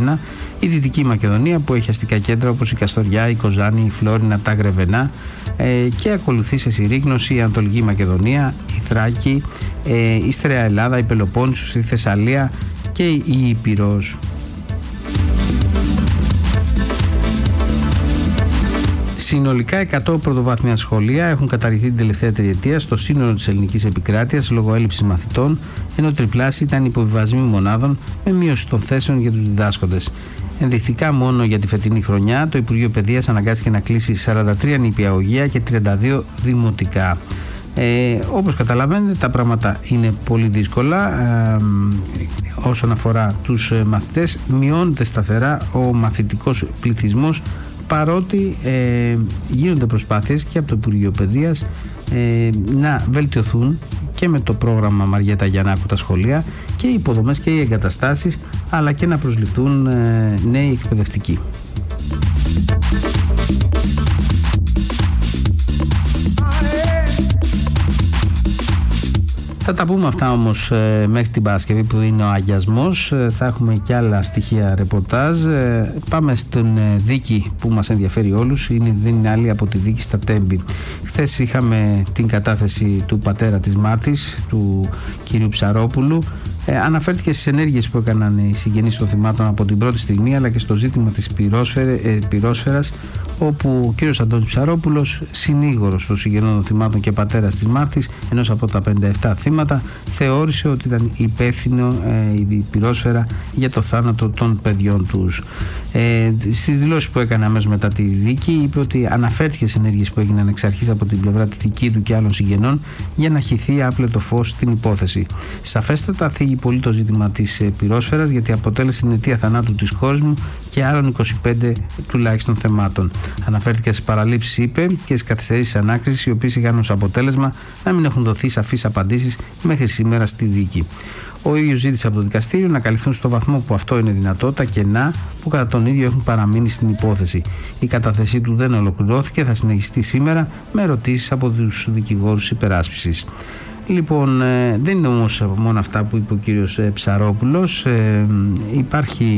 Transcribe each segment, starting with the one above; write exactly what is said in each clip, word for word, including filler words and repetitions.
ένα. Η Δυτική Μακεδονία που έχει αστικά κέντρα όπως η Καστοριά, η Κοζάνη, η Φλόρινα, τα Γρεβενά ε, και ακολουθεί σε συρρίκνωση η Ανατολική Μακεδονία, η Θράκη, ε, η Στερεά Ελλάδα, η Πελοπόννησος, η Θεσσαλία και η Ήπειρος. Συνολικά εκατό πρωτοβάθμια σχολεία έχουν καταργηθεί την τελευταία τριετία στο σύνολο της ελληνικής επικράτειας λόγω έλλειψης μαθητών, ενώ τριπλάσιοι ήταν οι υποβιβασμοί μονάδων με μείωση των θέσεων για τους διδάσκοντες. Ενδεικτικά, μόνο για τη φετινή χρονιά, το Υπουργείο Παιδείας αναγκάστηκε να κλείσει σαράντα τρία νηπιαγωγεία και τριάντα δύο δημοτικά. Ε, όπως καταλαβαίνετε, τα πράγματα είναι πολύ δύσκολα. Ε, όσον αφορά τους μαθητές, μειώνεται σταθερά ο μαθητικός πληθυσμός, παρότι ε, γίνονται προσπάθειες και από το Υπουργείο Παιδείας ε, να βελτιωθούν και με το πρόγραμμα Μαριέτα Γιαννάκου τα σχολεία και οι υποδομές και οι εγκαταστάσεις, αλλά και να προσληφθούν ε, νέοι εκπαιδευτικοί. Θα τα πούμε αυτά όμως ε, μέχρι την Παρασκευή που είναι ο αγιασμός. Ε, θα έχουμε και άλλα στοιχεία ρεπορτάζ. Ε, πάμε στην ε, δίκη που μας ενδιαφέρει όλους. Είναι, δεν είναι άλλη από τη δίκη στα Τέμπη. Χθες είχαμε την κατάθεση του πατέρα της Μάρτης, του κυρίου Ψαρόπουλου. Ε, αναφέρθηκε στις ενέργειες που έκαναν οι συγγενείς των θυμάτων από την πρώτη στιγμή, αλλά και στο ζήτημα της πυρόσφαιρα, ε, πυρόσφαιρας, όπου ο κύριος Αντώνης Ψαρόπουλος, συνήγορος των συγγενών των θυμάτων και πατέρας της Μάρτης, ενός από τα πενήντα επτά θύματα, θεώρησε ότι ήταν υπεύθυνο ε, η πυρόσφαιρα για το θάνατο των παιδιών τους. Ε, στις δηλώσεις που έκανε αμέσως μετά τη δίκη, είπε ότι αναφέρθηκε στις ενέργειες που έγιναν εξ αρχής από την πλευρά τη δική του και άλλων συγγενών για να χυθεί άπλετο φως στην υπόθεση. Σαφέστατα θίγει πολύ το ζήτημα της πυρόσφαιρας, γιατί αποτέλεσε την αιτία θανάτου της κόρης μου και άλλων είκοσι πέντε τουλάχιστον θεμάτων. Αναφέρθηκε στις παραλήψεις, είπε, και στις καθυστερήσεις ανάκρισης, οι οποίες είχαν ως αποτέλεσμα να μην έχουν δοθεί σαφείς απαντήσεις μέχρι σήμερα στη δίκη. Ο ίδιος ζήτησε από το δικαστήριο να καλυφθούν στο βαθμό που αυτό είναι δυνατό τα κενά που κατά τον ίδιο έχουν παραμείνει στην υπόθεση. Η κατάθεσή του δεν ολοκληρώθηκε, θα συνεχιστεί σήμερα με ερωτήσεις από τους δικηγόρους υπεράσπισης. Λοιπόν, ε, δεν είναι όμως μόνο αυτά που είπε ο κύριος ε, Ψαρόπουλος. Ε, υπάρχει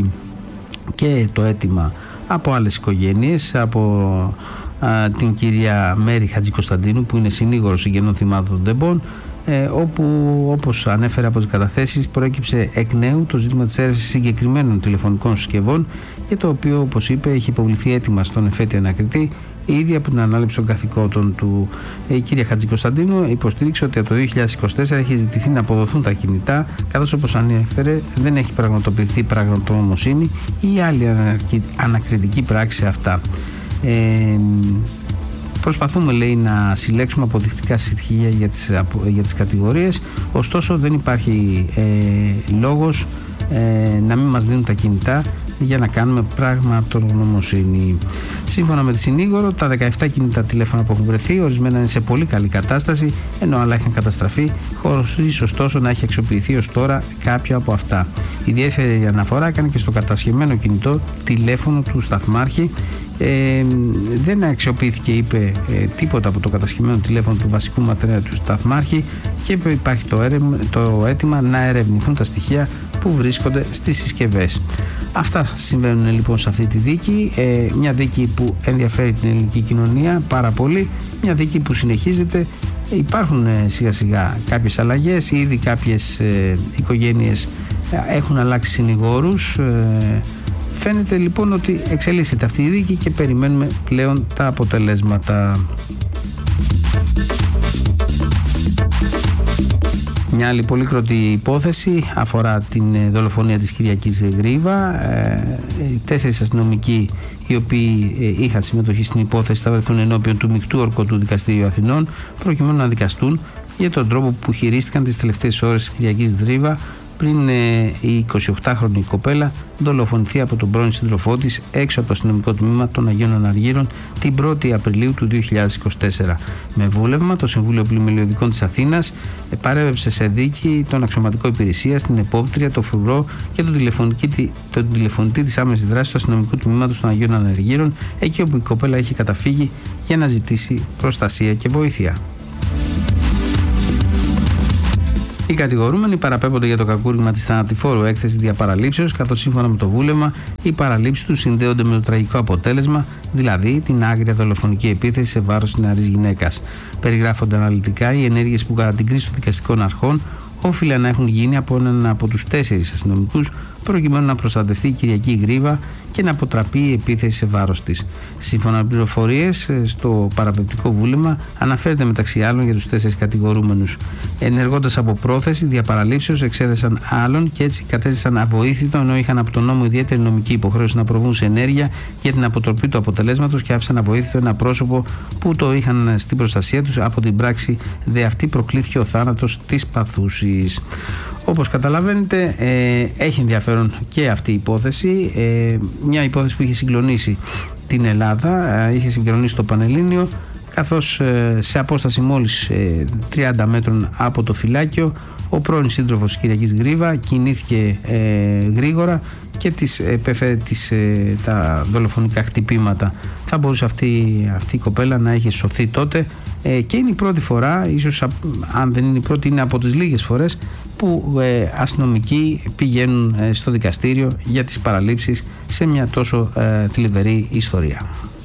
και το αίτημα από άλλες οικογένειες, από α, την κυρία Μέρη Χατζικοσταντίνου, που είναι συνήγορος συγγενών θυμάτων των Τεμπών, ε, όπου, όπως ανέφερε από τις καταθέσεις, προέκυψε εκ νέου το ζήτημα της έρευνας συγκεκριμένων τηλεφωνικών συσκευών, για το οποίο, όπως είπε, έχει υποβληθεί έτοιμα στον εφέτη ανακριτή ήδη από την ανάληψη των καθηκόντων του. Η κυρία Χατζικοσταντίνου υποστήριξε ότι από το δύο χιλιάδες είκοσι τέσσερα έχει ζητηθεί να αποδοθούν τα κινητά, καθώς, όπως ανέφερε, δεν έχει πραγματοποιηθεί πραγματογνωμοσύνη ή άλλη ανακριτική πράξη σε αυτά. Ε, Προσπαθούμε, λέει, να συλλέξουμε αποδεικτικά στοιχεία για τις, για τις κατηγορίες, ωστόσο δεν υπάρχει ε, λόγος ε, να μην μας δίνουν τα κινητά για να κάνουμε πραγματογνωμοσύνη. Σύμφωνα με τη συνήγορο, τα δεκαεπτά κινητά τηλέφωνα που έχουν βρεθεί, ορισμένα είναι σε πολύ καλή κατάσταση, ενώ άλλα έχουν καταστραφεί, χωρίς ωστόσο να έχει αξιοποιηθεί ως τώρα κάποιο από αυτά. Η ιδιαίτερη αναφορά έκανε και στο κατασχεμένο κινητό τηλέφωνο του σταθμάρχη. Ε, δεν αξιοποιήθηκε, είπε, ε, τίποτα από το κατασχεμένο τηλέφωνο του βασικού ματέρα του σταθμάρχη και υπάρχει το, έρευ, το αίτημα να ερευνηθούν τα στοιχεία που βρίσκονται στις συσκευές. Αυτά συμβαίνουν λοιπόν σε αυτή τη δίκη, ε, μια δίκη που ενδιαφέρει την ελληνική κοινωνία πάρα πολύ, μια δίκη που συνεχίζεται. Υπάρχουν ε, σιγά σιγά κάποιες αλλαγές, ήδη κάποιες ε, οικογένειες ε, έχουν αλλάξει συνηγόρους. ε, Φαίνεται λοιπόν ότι εξελίσσεται αυτή η δίκη και περιμένουμε πλέον τα αποτελέσματα. Μια άλλη πολύκροτη υπόθεση αφορά την δολοφονία της Κυριακής Γρίβα. Ε, τέσσερις αστυνομικοί οι οποίοι ε, είχαν συμμετοχή στην υπόθεση θα βρεθούν ενώπιον του Μεικτού Ορκωτού Δικαστηρίου Αθηνών προκειμένου να δικαστούν για τον τρόπο που χειρίστηκαν τις τελευταίες ώρες της Κυριακής Γρίβα, πριν ε, η εικοσιοκτάχρονη κοπέλα δολοφονηθεί από τον πρώην σύντροφό της έξω από το αστυνομικό τμήμα των Αγίων Αναργύρων την πρώτη Απριλίου του δύο χιλιάδες είκοσι τέσσερα. Με βούλευμα, το Συμβούλιο Πλημελιωδικών της Αθήνας ε, παρέβεψε σε δίκη τον αξιωματικό υπηρεσία, την επόπτρια, το φρουρό και τον, τον τηλεφωνητή της άμεσης δράσης του αστυνομικού τμήματος των Αγίων Αναργύρων, εκεί όπου η κοπέλα είχε καταφύγει για να ζητήσει προστασία και βοήθεια. Οι κατηγορούμενοι παραπέμπονται για το κακούργημα της θανατηφόρου έκθεσης διαπαραλήψεως, καθώς σύμφωνα με το βούλευμα οι παραλήψεις τους συνδέονται με το τραγικό αποτέλεσμα, δηλαδή την άγρια δολοφονική επίθεση σε βάρος της νεαρής γυναίκας. Περιγράφονται αναλυτικά οι ενέργειες που κατά την κρίση των δικαστικών αρχών όφιλαν να έχουν γίνει από έναν από τους τέσσερις αστυνομικούς, προκειμένου να προστατευτεί η Κυριακή Γρίβα και να αποτραπεί η επίθεση σε βάρος της. Σύμφωνα με πληροφορίες, στο παραπεπτικό βούλευμα αναφέρεται μεταξύ άλλων για τους τέσσερις κατηγορούμενους. Ενεργώντας από πρόθεση διαπαραλήψεως, εξέθεσαν άλλον και έτσι κατέστησαν αβοήθητο, ενώ είχαν από τον νόμο ιδιαίτερη νομική υποχρέωση να προβούν σε ενέργεια για την αποτροπή του αποτελέσματος και άφησαν αβοήθητο ένα πρόσωπο που το είχαν στην προστασία τους. Από την πράξη δε αυτή προκλήθηκε ο θάνατος της παθούσης. Όπως καταλαβαίνετε, ε, έχει ενδιαφέρον και αυτή η υπόθεση, ε, μια υπόθεση που είχε συγκλονίσει την Ελλάδα, ε, είχε συγκλονίσει το Πανελλήνιο, καθώς ε, σε απόσταση μόλις ε, τριάντα μέτρων από το φυλάκιο ο πρώην σύντροφος της Κυριακής Γρίβα κινήθηκε ε, γρήγορα και της επέφερε τις, ε, τα δολοφονικά χτυπήματα. Θα μπορούσε αυτή, αυτή η κοπέλα να έχει σωθεί τότε, ε, και είναι η πρώτη φορά, ίσως αν δεν είναι η πρώτη, είναι από τις λίγες φορές που ε, αστυνομικοί πηγαίνουν ε, στο δικαστήριο για τις παραλήψεις σε μια τόσο ε, θλιβερή ιστορία.